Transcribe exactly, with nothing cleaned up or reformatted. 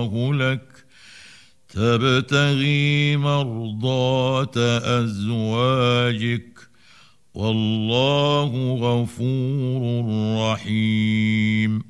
الله لك تبتغي مرضات أزواجك والله غفور رحيم.